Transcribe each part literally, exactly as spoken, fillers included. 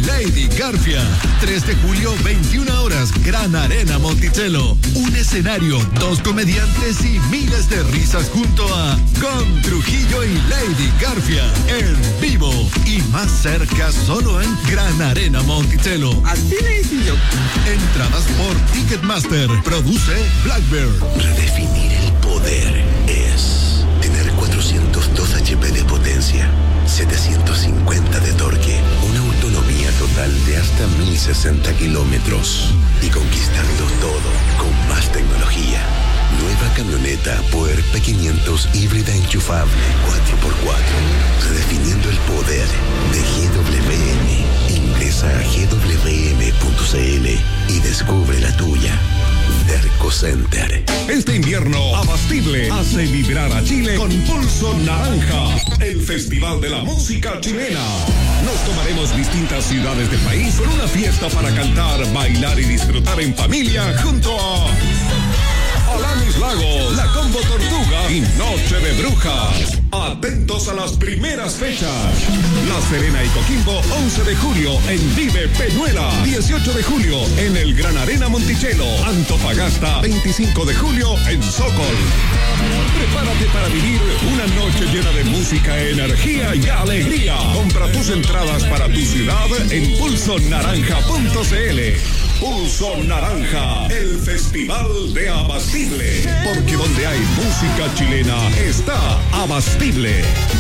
Lady Garfia. tres de julio, veintiuna horas, Gran Arena Monticello. Un escenario, dos comediantes y miles de risas junto a Con Trujillo y Lady Garfia. En vivo y más cerca solo en Gran Arena Monticello. Así le hice yo. Entradas por Ticketmaster. Produce Blackbird. Redefinir el poder es tener cuatrocientos dos H P de potencia, setecientos cincuenta de torque, una autonomía total de hasta mil sesenta kilómetros y conquistarlo todo con más tecnología. Nueva camioneta Puer P quinientos híbrida enchufable cuatro por cuatro. Redefiniendo el poder de G W M. Ingresa a g w m punto c l y descubre la tuya. Derco Center. Este invierno, Abastible hace vibrar a Chile con Pulso Naranja, el festival de la música chilena. Nos tomaremos distintas ciudades del país con una fiesta para cantar, bailar y disfrutar en familia junto a Alanis Lagos, La Combo Tortuga y Noche de Brujas. Atentos a las primeras fechas. La Serena y Coquimbo, once de julio en Vive Peñuela. dieciocho de julio en el Gran Arena Monticello. Antofagasta, veinticinco de julio en Sokol. Prepárate para vivir una noche llena de música, energía y alegría. Compra tus entradas para tu ciudad en pulso naranja punto c l. Pulso Naranja, el festival de Abastible. Porque donde hay música chilena está Abastible.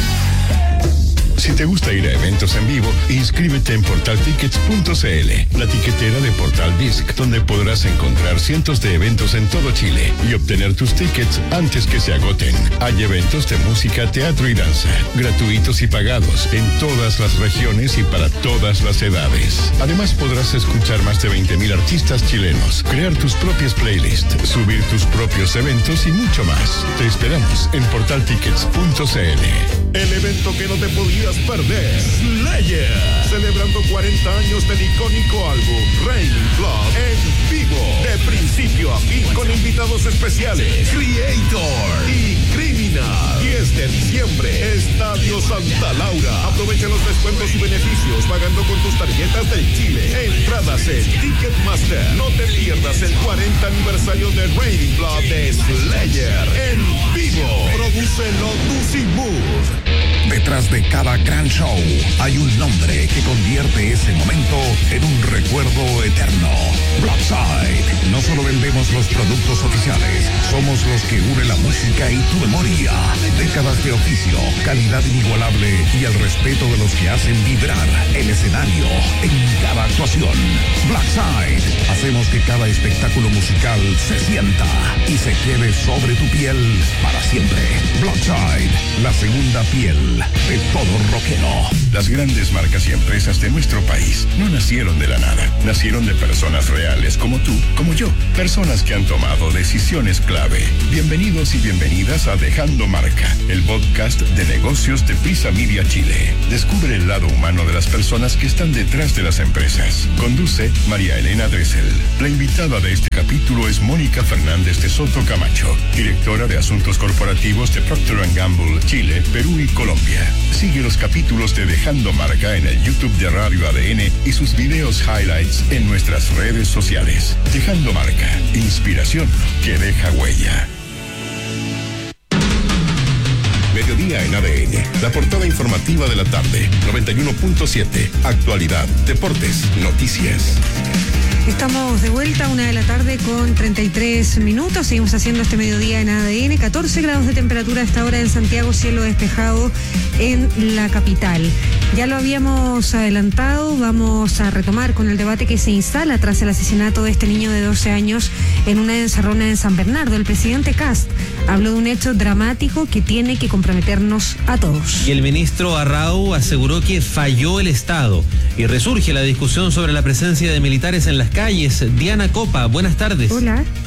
Si te gusta ir a eventos en vivo, inscríbete en portal tickets punto c l, la tiquetera de Portal Disc, donde podrás encontrar cientos de eventos en todo Chile y obtener tus tickets antes que se agoten. Hay eventos de música, teatro y danza, gratuitos y pagados, en todas las regiones y para todas las edades. Además, podrás escuchar más de veinte mil artistas chilenos, crear tus propias playlists, subir tus propios eventos y mucho más. Te esperamos en portal tickets punto c l. El evento que no te podías perder, Slayer, celebrando cuarenta años del icónico álbum Raining Blood en vivo, de principio a fin con invitados especiales, Creator y Criminal. diez de diciembre, Estadio Santa Laura. Aprovecha los descuentos y beneficios pagando con tus tarjetas del Chile. Entradas en Ticketmaster. No te pierdas el cuarenta aniversario de Raining Blood de Slayer en vivo. Produce Lotus y Mood. Detrás de cada gran show hay un nombre que convierte ese momento en un recuerdo eterno. Blackside. No solo vendemos los productos oficiales, somos los que unen la música y tu memoria. Décadas de oficio, calidad inigualable y el respeto de los que hacen vibrar el escenario en cada actuación. Blackside. Hacemos que cada espectáculo musical se sienta y se quede sobre tu piel para siempre. Blackside, la segunda piel de todo rockero. Las grandes marcas y empresas de nuestro país no nacieron de la nada. Nacieron de personas reales como tú, como yo. Personas que han tomado decisiones clave. Bienvenidos y bienvenidas a Dejando Marca, el podcast de negocios de Prisa Media Chile. Descubre el lado humano de las personas que están detrás de las empresas. Conduce María Elena Dressel. La invitada de este capítulo es Mónica Fernández de Soto Camacho, directora de Asuntos Corporativos de Procter and Gamble, Chile, Perú y Colombia. Sigue los capítulos de Dejando Marca en el YouTube de Radio A D N y sus videos highlights en nuestras redes sociales. Dejando Marca, inspiración que deja huella. Mediodía en A D N, la portada informativa de la tarde, noventa y uno punto siete, actualidad, deportes, noticias. Estamos de vuelta, una de la tarde con treinta y tres minutos. Seguimos haciendo este mediodía en A D N. catorce grados de temperatura a esta hora en Santiago, cielo despejado en la capital. Ya lo habíamos adelantado, vamos a retomar con el debate que se instala tras el asesinato de este niño de doce años en una encerrona en San Bernardo. El presidente Kast habló de un hecho dramático que tiene que comprometernos a todos. Y el ministro Arrau aseguró que falló el Estado. Y resurge la discusión sobre la presencia de militares en las calles. Diana Copa, buenas tardes. Hola.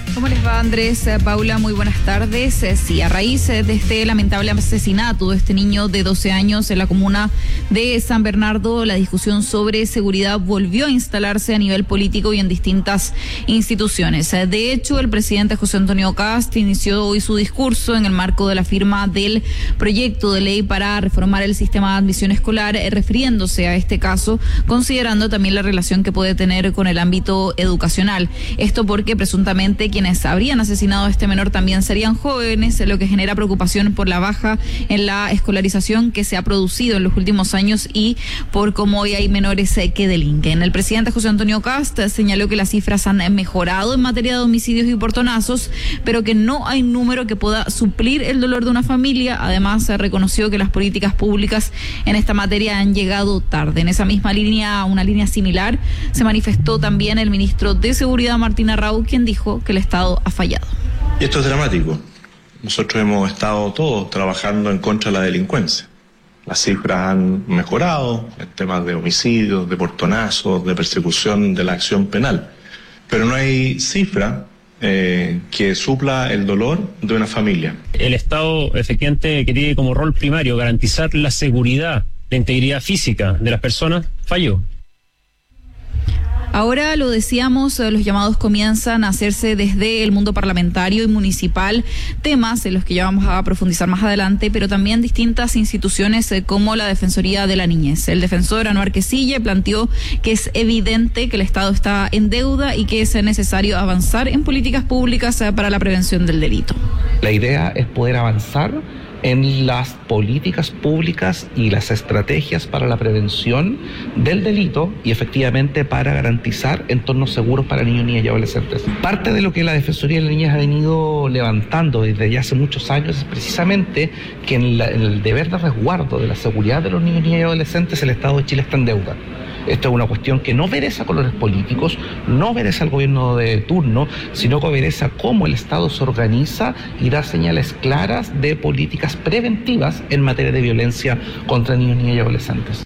¿Cómo les va, Andrés? Paula, muy buenas tardes. Sí, a raíz de este lamentable asesinato de este niño de doce años en la comuna de San Bernardo, la discusión sobre seguridad volvió a instalarse a nivel político y en distintas instituciones. De hecho, el presidente José Antonio Kast inició hoy su discurso en el marco de la firma del proyecto de ley para reformar el sistema de admisión escolar, refiriéndose a este caso, considerando también la relación que puede tener con el ámbito educacional. Esto porque presuntamente quienes habrían asesinado a este menor también serían jóvenes, lo que genera preocupación por la baja en la escolarización que se ha producido en los últimos años y por cómo hoy hay menores que delinquen. El presidente José Antonio Kast señaló que las cifras han mejorado en materia de homicidios y portonazos, pero que no hay número que pueda suplir el dolor de una familia. Además, se reconoció que las políticas públicas en esta materia han llegado tarde. En esa misma línea, una línea similar, se manifestó también el ministro de Seguridad, Martín Arrau, quien dijo que el Estado ha fallado. Y esto es dramático. Nosotros hemos estado todos trabajando en contra de la delincuencia. Las cifras han mejorado en temas de homicidios, de portonazos, de persecución de la acción penal. Pero no hay cifra eh, que supla el dolor de una familia. El Estado, efectivamente, que tiene como rol primario garantizar la seguridad, la integridad física de las personas, falló. Ahora, lo decíamos, los llamados comienzan a hacerse desde el mundo parlamentario y municipal, temas en los que ya vamos a profundizar más adelante, pero también distintas instituciones como la Defensoría de la Niñez. El defensor Anuar Quesille planteó que es evidente que el Estado está en deuda y que es necesario avanzar en políticas públicas para la prevención del delito. La idea es poder avanzar en las políticas públicas y las estrategias para la prevención del delito y efectivamente para garantizar entornos seguros para niños, niñas y adolescentes. Parte de lo que la Defensoría de la Niñez ha venido levantando desde ya hace muchos años es precisamente que en, la, en el deber de resguardo de la seguridad de los niños, niñas y adolescentes el Estado de Chile está en deuda. Esto es una cuestión que no obedece a colores políticos, no obedece al gobierno de turno, sino que obedece a cómo el Estado se organiza y da señales claras de políticas preventivas en materia de violencia contra niños, niñas y adolescentes.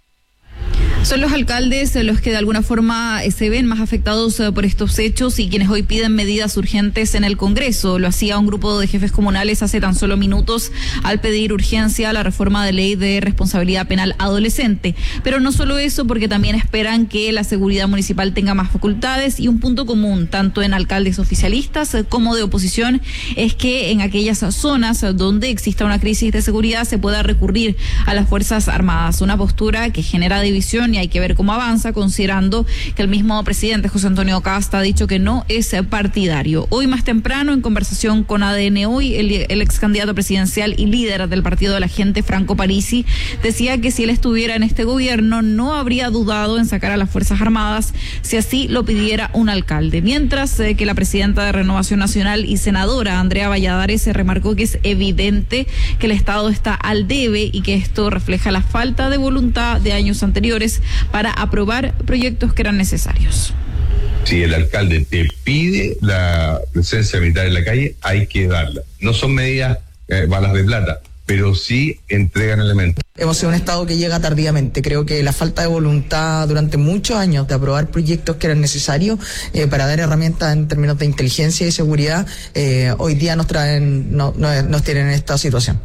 Son los alcaldes los que de alguna forma se ven más afectados por estos hechos y quienes hoy piden medidas urgentes en el Congreso. Lo hacía un grupo de jefes comunales hace tan solo minutos al pedir urgencia a la reforma de ley de responsabilidad penal adolescente. Pero no solo eso, porque también esperan que la seguridad municipal tenga más facultades y un punto común, tanto en alcaldes oficialistas como de oposición, es que en aquellas zonas donde exista una crisis de seguridad se pueda recurrir a las Fuerzas Armadas. Una postura que genera división y hay que ver cómo avanza, considerando que el mismo presidente José Antonio Kast ha dicho que no es partidario. Hoy más temprano, en conversación con A D N Hoy, el, el ex candidato presidencial y líder del Partido de la Gente, Franco Parisi, decía que si él estuviera en este gobierno no habría dudado en sacar a las Fuerzas Armadas si así lo pidiera un alcalde. Mientras eh, que la presidenta de Renovación Nacional y senadora Andrea Valladares se remarcó que es evidente que el Estado está al debe y que esto refleja la falta de voluntad de años anteriores para aprobar proyectos que eran necesarios. Si el alcalde te pide la presencia militar en la calle, hay que darla. No son medidas eh, balas de plata, pero sí entregan elementos. Hemos sido un Estado que llega tardíamente. Creo que la falta de voluntad durante muchos años de aprobar proyectos que eran necesarios eh, para dar herramientas en términos de inteligencia y seguridad, eh, hoy día nos traen, no, no, nos tienen en esta situación.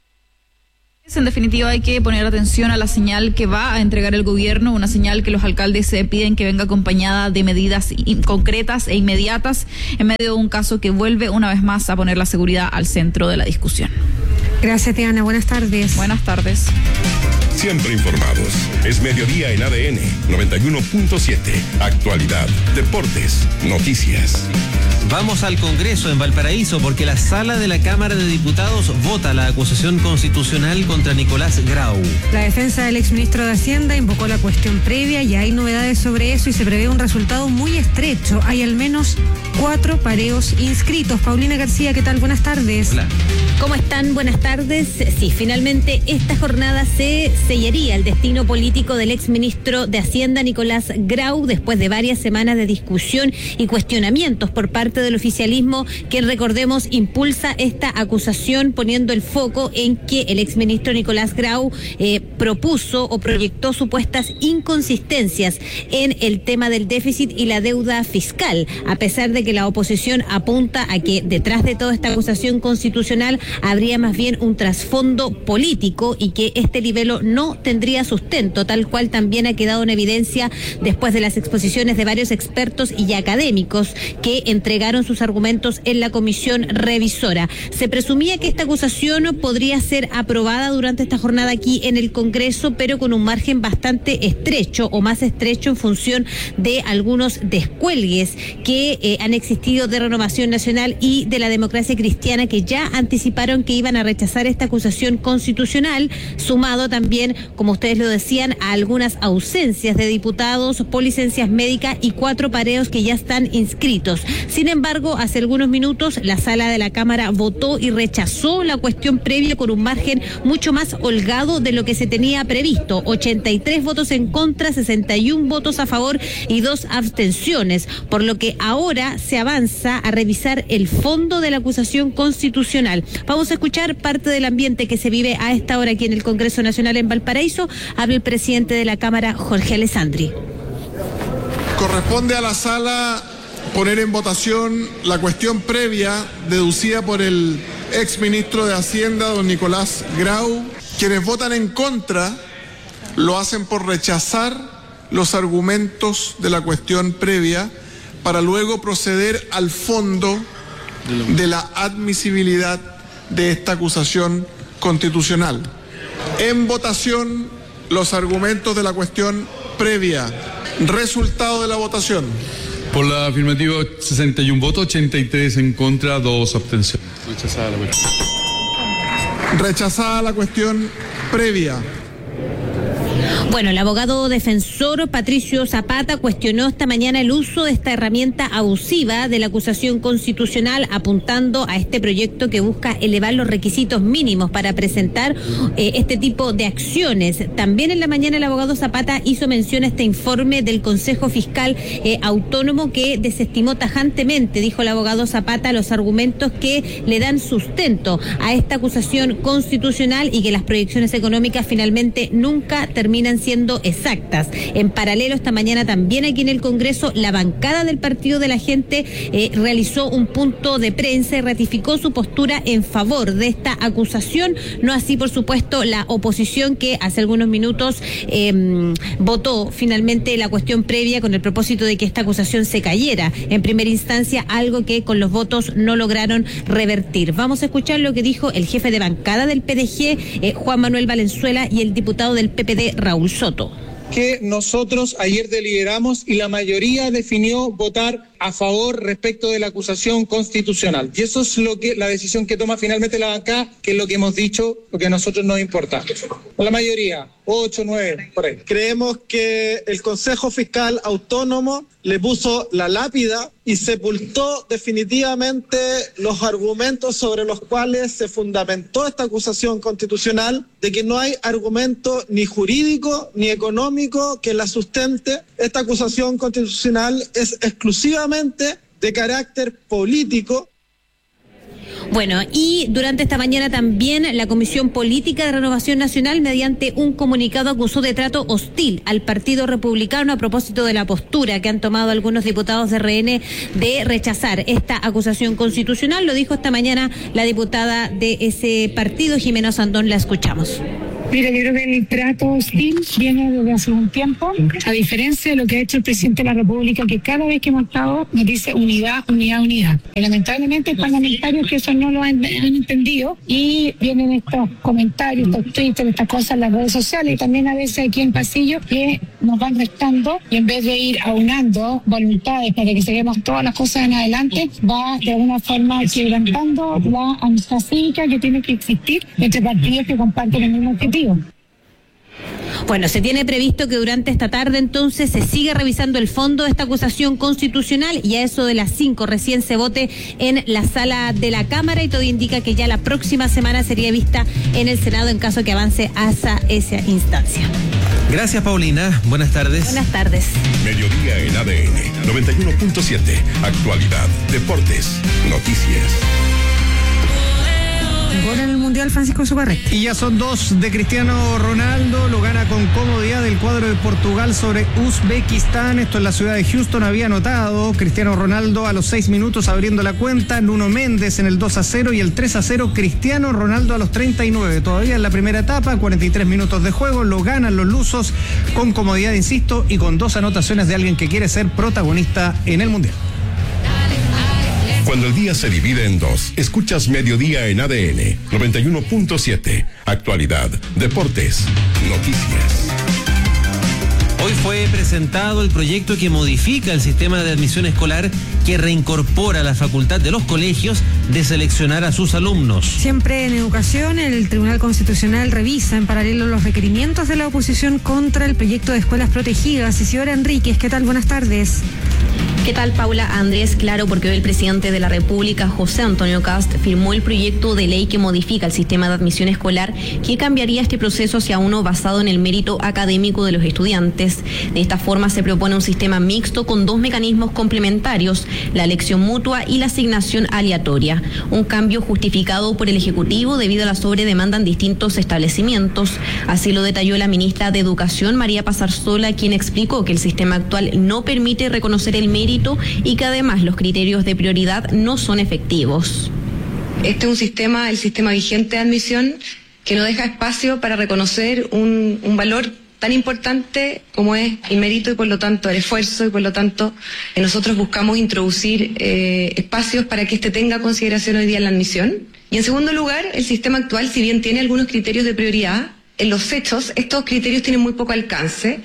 En definitiva, hay que poner atención a la señal que va a entregar el gobierno, una señal que los alcaldes se piden que venga acompañada de medidas concretas e inmediatas en medio de un caso que vuelve una vez más a poner la seguridad al centro de la discusión. Gracias, Diana. Buenas tardes. Buenas tardes. Siempre informados. Es mediodía en A D N noventa y uno punto siete. Actualidad, deportes, noticias. Vamos al Congreso en Valparaíso porque la sala de la Cámara de Diputados vota la acusación constitucional contra Nicolás Grau. La defensa del exministro de Hacienda invocó la cuestión previa y hay novedades sobre eso y se prevé un resultado muy estrecho. Hay al menos cuatro pareos inscritos. Paulina García, ¿qué tal? Buenas tardes. Hola. ¿Cómo están? Buenas tardes. Sí, finalmente esta jornada se sellaría el destino político del exministro de Hacienda, Nicolás Grau, después de varias semanas de discusión y cuestionamientos por parte del oficialismo, quien, recordemos, impulsa esta acusación poniendo el foco en que el exministro Nicolás Grau eh, propuso o proyectó supuestas inconsistencias en el tema del déficit y la deuda fiscal, a pesar de que la oposición apunta a que detrás de toda esta acusación constitucional habría más bien un trasfondo político y que este libelo no tendría sustento, tal cual también ha quedado en evidencia después de las exposiciones de varios expertos y académicos que entregaron sus argumentos en la comisión revisora. Se presumía que esta acusación podría ser aprobada durante esta jornada aquí en el Congreso, pero con un margen bastante estrecho o más estrecho en función de algunos descuelgues que eh, han existido de Renovación Nacional y de la Democracia Cristiana, que ya anticiparon que iban a rechazar esta acusación constitucional, sumado también, como ustedes lo decían, a algunas ausencias de diputados por licencias médicas y cuatro pareos que ya están inscritos. Sin embargo, hace algunos minutos la sala de la Cámara votó y rechazó la cuestión previa con un margen mucho más holgado de lo que se tenía previsto: ochenta y tres votos en contra, sesenta y uno votos a favor y dos abstenciones, por lo que ahora se avanza a revisar el fondo de la acusación constitucional. Vamos a escuchar parte del ambiente que se vive a esta hora aquí en el Congreso Nacional en Valparaíso. Habla el presidente de la Cámara, Jorge Alessandri. Corresponde a la sala poner en votación la cuestión previa deducida por el exministro de Hacienda, don Nicolás Grau. Quienes votan en contra lo hacen por rechazar los argumentos de la cuestión previa para luego proceder al fondo de la admisibilidad de esta acusación constitucional. En votación, los argumentos de la cuestión previa. Resultado de la votación. Por la afirmativa, sesenta y uno votos, ochenta y tres en contra, dos abstenciones. Rechazada la cuestión. Rechazada la cuestión previa. Bueno, el abogado defensor Patricio Zapata cuestionó esta mañana el uso de esta herramienta abusiva de la acusación constitucional, apuntando a este proyecto que busca elevar los requisitos mínimos para presentar eh, este tipo de acciones. También en la mañana el abogado Zapata hizo mención a este informe del Consejo Fiscal eh, Autónomo que desestimó tajantemente, dijo el abogado Zapata, los argumentos que le dan sustento a esta acusación constitucional y que las proyecciones económicas finalmente nunca terminan siendo exactas. En paralelo, esta mañana también aquí en el Congreso, la bancada del Partido de la Gente eh, realizó un punto de prensa y ratificó su postura en favor de esta acusación. No así, por supuesto, la oposición, que hace algunos minutos eh, votó finalmente la cuestión previa con el propósito de que esta acusación se cayera en primera instancia, algo que con los votos no lograron revertir. Vamos a escuchar lo que dijo el jefe de bancada del P D G, eh, Juan Manuel Valenzuela, y el diputado del P P D, Raúl Soto. Que nosotros ayer deliberamos y la mayoría definió votar a favor respecto de la acusación constitucional. Y eso es lo que la decisión que toma finalmente la bancada, que es lo que hemos dicho, lo que a nosotros nos importa. La mayoría, ocho, nueve, por ahí. Creemos que el Consejo Fiscal Autónomo le puso la lápida y sepultó definitivamente los argumentos sobre los cuales se fundamentó esta acusación constitucional, de que no hay argumento ni jurídico ni económico que la sustente. Esta acusación constitucional es exclusivamente de carácter político. Bueno, y durante esta mañana también la Comisión Política de Renovación Nacional, mediante un comunicado, acusó de trato hostil al Partido Republicano a propósito de la postura que han tomado algunos diputados de R N de rechazar esta acusación constitucional. Lo dijo esta mañana la diputada de ese partido, Jimena Sandón. La escuchamos. Mira, yo creo que el trato hostil viene desde hace un tiempo, a diferencia de lo que ha hecho el presidente de la República, que cada vez que hemos estado nos dice unidad, unidad, unidad. Y lamentablemente hay parlamentarios que eso no lo han, han entendido, y vienen estos comentarios, estos Twitter, estas cosas en las redes sociales, y también a veces aquí en pasillo, que nos van restando, y en vez de ir aunando voluntades para que seguimos todas las cosas en adelante, va de alguna forma quebrantando la amistad cívica que tiene que existir entre partidos que comparten el mismo objetivo. Bueno, se tiene previsto que durante esta tarde entonces se sigue revisando el fondo de esta acusación constitucional y a eso de las cinco recién se vote en la sala de la Cámara y todo indica que ya la próxima semana sería vista en el Senado en caso que avance hasta esa instancia. Gracias, Paulina. Buenas tardes. Buenas tardes. Mediodía en A D N noventa y uno punto siete. Actualidad, deportes, noticias. Gol en el Mundial, Francisco Subarret. Y ya son dos de Cristiano Ronaldo, lo gana con comodidad del cuadro de Portugal sobre Uzbekistán, esto en la ciudad de Houston, había anotado Cristiano Ronaldo a los seis minutos abriendo la cuenta, Nuno Méndez en el dos a cero y el tres a cero Cristiano Ronaldo a los treinta y nueve, todavía en la primera etapa, cuarenta y tres minutos de juego, lo ganan los lusos con comodidad, insisto, y con dos anotaciones de alguien que quiere ser protagonista en el Mundial. Cuando el día se divide en dos, escuchas Mediodía en A D N noventa y uno punto siete. Actualidad, deportes, noticias. Hoy fue presentado el proyecto que modifica el sistema de admisión escolar que reincorpora la facultad de los colegios de seleccionar a sus alumnos. Siempre en educación, el Tribunal Constitucional revisa en paralelo los requerimientos de la oposición contra el proyecto de escuelas protegidas. Isidora Enríquez, ¿qué tal? Buenas tardes. ¿Qué tal, Paula? Andrés, claro, porque hoy el presidente de la República, José Antonio Kast, firmó el proyecto de ley que modifica el sistema de admisión escolar que cambiaría este proceso hacia uno basado en el mérito académico de los estudiantes. De esta forma se propone un sistema mixto con dos mecanismos complementarios, la elección mutua y la asignación aleatoria. Un cambio justificado por el Ejecutivo debido a la sobredemanda en distintos establecimientos. Así lo detalló la ministra de Educación, María Pazarsola, quien explicó que el sistema actual no permite reconocer el mérito y que además los criterios de prioridad no son efectivos. Este es un sistema, el sistema vigente de admisión, que no deja espacio para reconocer un, un valor tan importante como es el mérito y por lo tanto el esfuerzo y por lo tanto eh, nosotros buscamos introducir eh, espacios para que este tenga consideración hoy día en la admisión. Y en segundo lugar, el sistema actual, si bien tiene algunos criterios de prioridad, en los hechos estos criterios tienen muy poco alcance.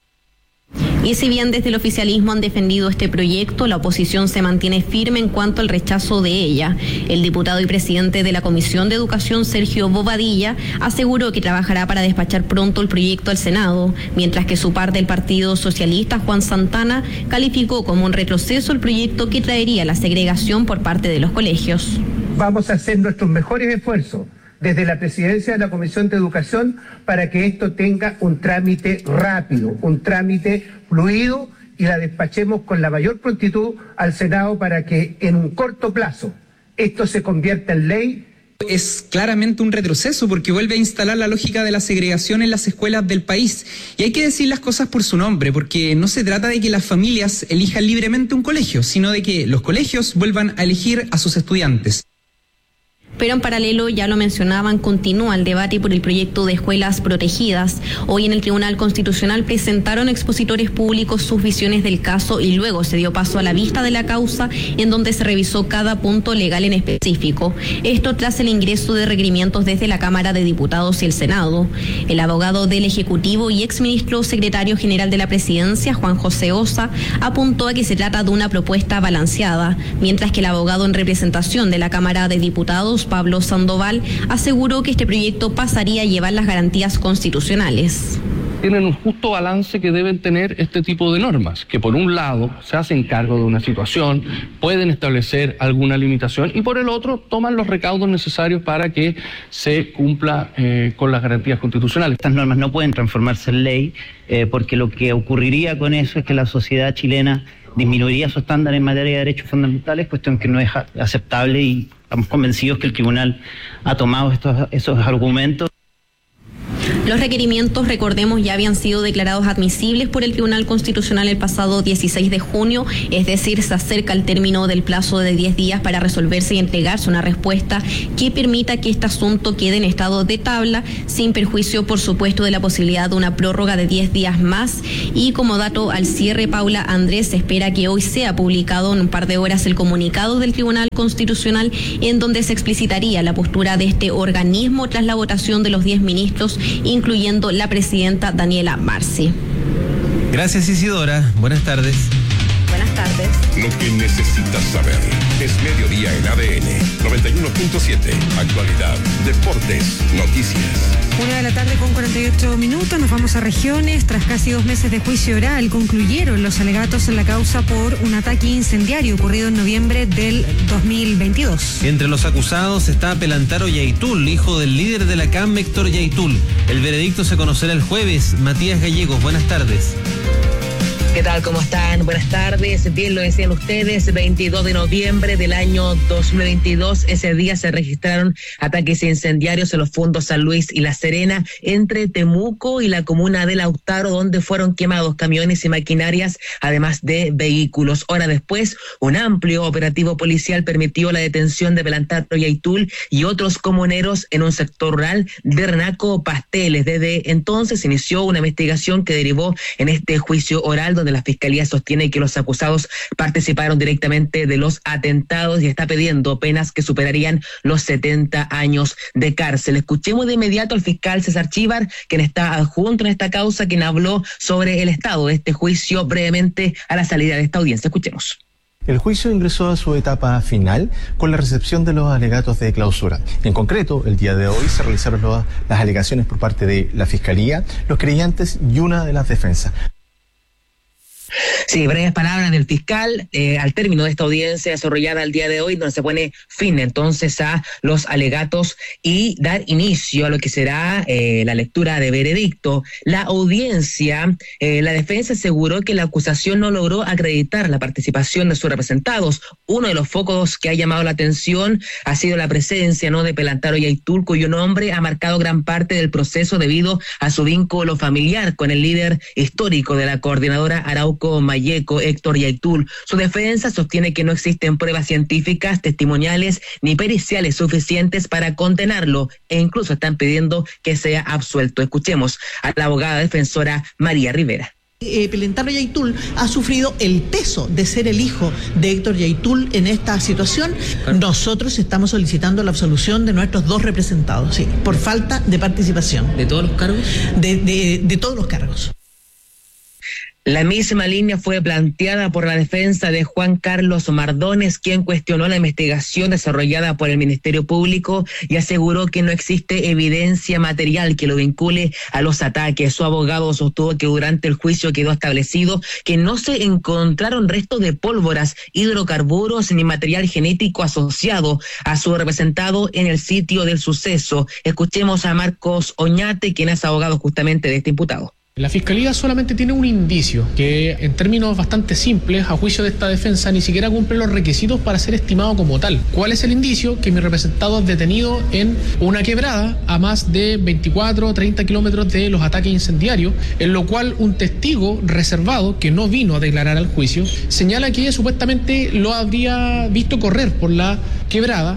Y si bien desde el oficialismo han defendido este proyecto, la oposición se mantiene firme en cuanto al rechazo de ella. El diputado y presidente de la Comisión de Educación, Sergio Bobadilla, aseguró que trabajará para despachar pronto el proyecto al Senado, mientras que su par del Partido Socialista, Juan Santana, calificó como un retroceso el proyecto que traería la segregación por parte de los colegios. Vamos a hacer nuestros mejores esfuerzos desde la presidencia de la Comisión de Educación para que esto tenga un trámite rápido, un trámite fluido y la despachemos con la mayor prontitud al Senado para que en un corto plazo esto se convierta en ley. Es claramente un retroceso porque vuelve a instalar la lógica de la segregación en las escuelas del país. Y hay que decir las cosas por su nombre, porque no se trata de que las familias elijan libremente un colegio, sino de que los colegios vuelvan a elegir a sus estudiantes. Pero en paralelo, ya lo mencionaban, continúa el debate por el proyecto de escuelas protegidas. Hoy en el Tribunal Constitucional presentaron expositores públicos sus visiones del caso y luego se dio paso a la vista de la causa en donde se revisó cada punto legal en específico. Esto tras el ingreso de requerimientos desde la Cámara de Diputados y el Senado. El abogado del Ejecutivo y exministro secretario general de la Presidencia, Juan José Osa, apuntó a que se trata de una propuesta balanceada, mientras que el abogado en representación de la Cámara de Diputados, Pablo Sandoval, aseguró que este proyecto pasaría a llevar las garantías constitucionales. Tienen un justo balance que deben tener este tipo de normas, que por un lado se hacen cargo de una situación, pueden establecer alguna limitación y por el otro toman los recaudos necesarios para que se cumpla eh, con las garantías constitucionales. Estas normas no pueden transformarse en ley eh, porque lo que ocurriría con eso es que la sociedad chilena disminuiría su estándar en materia de derechos fundamentales, cuestión que no es aceptable y estamos convencidos que el tribunal ha tomado estos, esos argumentos. Los requerimientos, recordemos, ya habían sido declarados admisibles por el Tribunal Constitucional el pasado dieciséis de junio, es decir, se acerca el término del plazo de diez días para resolverse y entregarse una respuesta que permita que este asunto quede en estado de tabla, sin perjuicio, por supuesto, de la posibilidad de una prórroga de diez días más. Y como dato al cierre, Paula, Andrés, se espera que hoy sea publicado en un par de horas el comunicado del Tribunal Constitucional en donde se explicitaría la postura de este organismo tras la votación de los diez ministros, incluyendo la presidenta Daniela Marci. Gracias, Isidora. Buenas tardes. Buenas tardes. tardes. Lo que necesitas saber es Mediodía en A D N noventa y uno punto siete. Actualidad, deportes, noticias. Una de la tarde con cuarenta y ocho minutos, nos vamos a regiones. Tras casi dos meses de juicio oral, concluyeron los alegatos en la causa por un ataque incendiario ocurrido en noviembre del dos mil veintidós. Entre los acusados está Pelantaro Yaitul, hijo del líder de la C A M, Héctor Yaitul. El veredicto se conocerá el jueves. Matías Gallegos, buenas tardes. ¿Qué tal? ¿Cómo están? Buenas tardes. Bien lo decían ustedes, veintidós de noviembre del año dos mil veintidós. Ese día se registraron ataques incendiarios en los fondos San Luis y La Serena, entre Temuco y la comuna de Lautaro, donde fueron quemados camiones y maquinarias, además de vehículos. Hora después, un amplio operativo policial permitió la detención de Pelantaro Yaitul y otros comuneros en un sector rural de Renaco Pasteles. Desde entonces inició una investigación que derivó en este juicio oral, donde la Fiscalía sostiene que los acusados participaron directamente de los atentados y está pidiendo penas que superarían los setenta años de cárcel. Escuchemos de inmediato al fiscal César Chívar, quien está adjunto en esta causa, quien habló sobre el estado de este juicio brevemente a la salida de esta audiencia. Escuchemos. El juicio ingresó a su etapa final con la recepción de los alegatos de clausura. En concreto, el día de hoy se realizaron los, las alegaciones por parte de la Fiscalía, los creyentes y una de las defensas. Sí, breves palabras del fiscal eh, al término de esta audiencia desarrollada el día de hoy, donde se pone fin entonces a los alegatos y dar inicio a lo que será eh, la lectura de veredicto. La audiencia, eh, la defensa aseguró que la acusación no logró acreditar la participación de sus representados. Uno de los focos que ha llamado la atención ha sido la presencia no de Pelantaro Yaitul, cuyo nombre ha marcado gran parte del proceso debido a su vínculo familiar con el líder histórico de la coordinadora Arauco Mayeco, Héctor Yaitul. Su defensa sostiene que no existen pruebas científicas, testimoniales ni periciales suficientes para condenarlo e incluso están pidiendo que sea absuelto. Escuchemos a la abogada defensora María Rivera. Eh, Pelantaro Yaitul ha sufrido el peso de ser el hijo de Héctor Yaitul en esta situación. Claro. Nosotros estamos solicitando la absolución de nuestros dos representados, sí, por falta de participación. ¿De todos los cargos? De, de, de todos los cargos. La misma línea fue planteada por la defensa de Juan Carlos Mardones, quien cuestionó la investigación desarrollada por el Ministerio Público y aseguró que no existe evidencia material que lo vincule a los ataques. Su abogado sostuvo que durante el juicio quedó establecido que no se encontraron restos de pólvoras, hidrocarburos ni material genético asociado a su representado en el sitio del suceso. Escuchemos a Marcos Oñate, quien es abogado justamente de este imputado. La Fiscalía solamente tiene un indicio que, en términos bastante simples, a juicio de esta defensa, ni siquiera cumple los requisitos para ser estimado como tal. ¿Cuál es el indicio? Que mi representado es detenido en una quebrada a más de veinticuatro o treinta kilómetros de los ataques incendiarios, en lo cual un testigo reservado, que no vino a declarar al juicio, señala que supuestamente lo habría visto correr por la quebrada.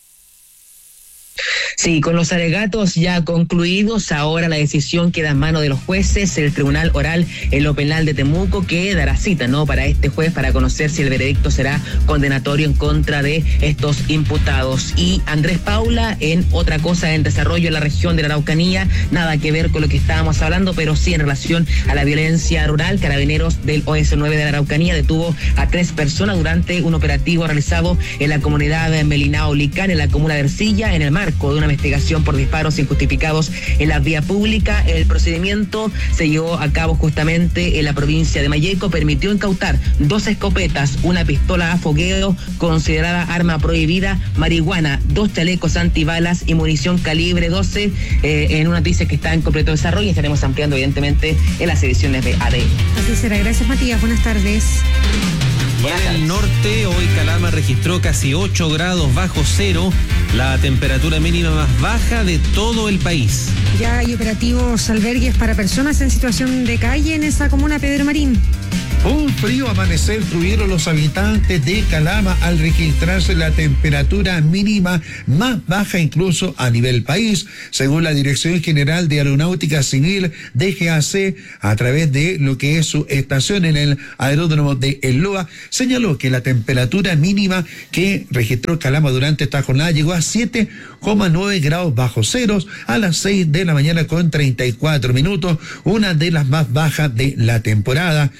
Sí, con los alegatos ya concluidos, ahora la decisión queda en manos de los jueces, el Tribunal Oral en lo Penal de Temuco, que dará cita, ¿no?, para este jueves para conocer si el veredicto será condenatorio en contra de estos imputados. Y Andrés Paula, en otra cosa en desarrollo en la región de la Araucanía, nada que ver con lo que estábamos hablando, pero sí en relación a la violencia rural. Carabineros del O S nueve de la Araucanía detuvo a tres personas durante un operativo realizado en la comunidad de Melinao Licán, en la comuna de Ercilla, en el marco de una investigación por disparos injustificados en la vía pública. El procedimiento se llevó a cabo justamente en la provincia de Mayeco. Permitió incautar dos escopetas, una pistola a fogueo considerada arma prohibida, marihuana, dos chalecos antibalas y munición calibre doce, eh, en una noticia que está en completo desarrollo y estaremos ampliando evidentemente en las ediciones de A D N. Así será. Gracias, Matías. Buenas tardes. En el norte, hoy Calama registró casi ocho grados bajo cero, la temperatura mínima más baja de todo el país. Ya hay operativos albergues para personas en situación de calle en esa comuna, Pedro Marín. Un frío amanecer tuvieron los habitantes de Calama al registrarse la temperatura mínima más baja incluso a nivel país, según la Dirección General de Aeronáutica Civil, D G A C, a través de lo que es su estación en el aeródromo de El Loa, señaló que la temperatura mínima que registró Calama durante esta jornada llegó a siete coma nueve grados bajo ceros a las seis de la mañana con treinta y cuatro minutos, una de las más bajas de la temporada. Los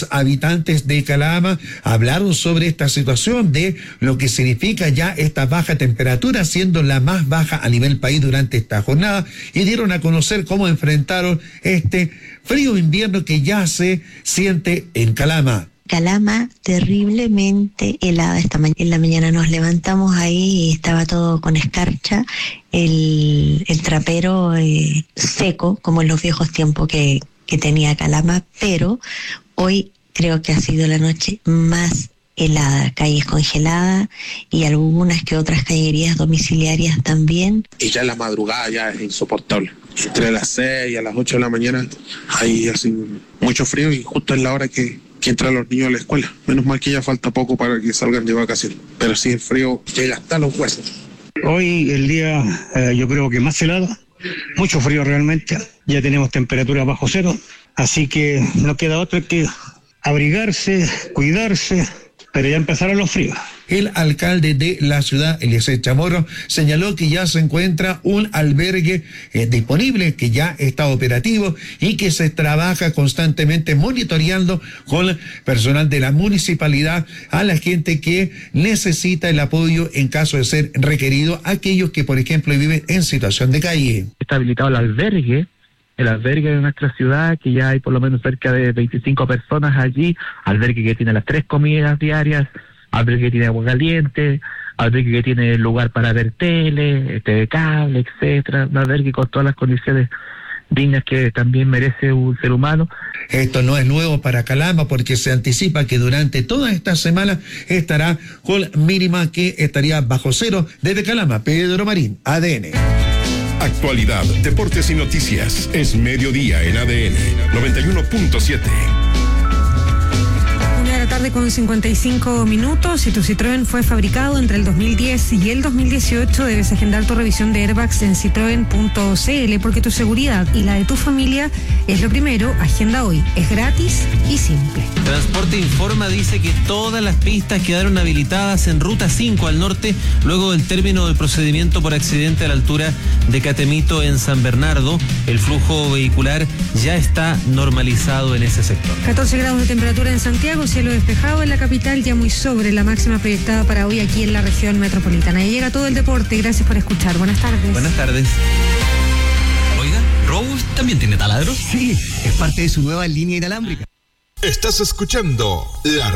Los habitantes de Calama hablaron sobre esta situación de lo que significa ya esta baja temperatura, siendo la más baja a nivel país durante esta jornada, y dieron a conocer cómo enfrentaron este frío invierno que ya se siente en Calama. Calama terriblemente helada esta mañana. En la mañana nos levantamos ahí y estaba todo con escarcha, el, el trapero eh, seco, como en los viejos tiempos que, que tenía Calama, pero hoy creo que ha sido la noche más helada, calles congeladas y algunas que otras cañerías domiciliarias también. Y ya en la madrugada ya es insoportable. Entre las seis y a las ocho de la mañana hay así mucho frío y justo es la hora que, que entran los niños a la escuela. Menos mal que ya falta poco para que salgan de vacaciones, pero sí el frío llega hasta los huesos. Hoy el día eh, yo creo que más helado, mucho frío realmente, ya tenemos temperatura bajo cero, así que no queda otra que abrigarse, cuidarse, pero ya empezaron los fríos. El alcalde de la ciudad, Eliezer Chamorro, señaló que ya se encuentra un albergue eh, disponible, que ya está operativo y que se trabaja constantemente monitoreando con personal de la municipalidad a la gente que necesita el apoyo en caso de ser requerido, aquellos que, por ejemplo, viven en situación de calle. Está habilitado el albergue. El albergue de nuestra ciudad, que ya hay por lo menos cerca de veinticinco personas allí, albergue que tiene las tres comidas diarias, albergue que tiene agua caliente, albergue que tiene lugar para ver tele, T V cable, etcétera, un albergue con todas las condiciones dignas que también merece un ser humano. Esto no es nuevo para Calama porque se anticipa que durante toda esta semana estará con mínima que estaría bajo cero. Desde Calama, Pedro Marín, A D N. Actualidad, deportes y noticias. Es mediodía en A D N noventa y uno punto siete. Tarde con cincuenta y cinco minutos. Si tu Citroën fue fabricado entre el dos mil diez y el dos mil dieciocho, debes agendar tu revisión de airbags en citroen punto c l porque tu seguridad y la de tu familia es lo primero. Agenda hoy. Es gratis y simple. Transporte Informa dice que todas las pistas quedaron habilitadas en Ruta cinco al norte luego del término del procedimiento por accidente a la altura de Catemito en San Bernardo. El flujo vehicular ya está normalizado en ese sector. catorce grados de temperatura en Santiago, cielo despejado en la capital, ya muy sobre la máxima proyectada para hoy aquí en la región metropolitana. Y llega todo el deporte. Gracias por escuchar. Buenas tardes. Buenas tardes. Oiga, ¿Rose también tiene taladros? Sí, es parte de su nueva línea inalámbrica. Estás escuchando la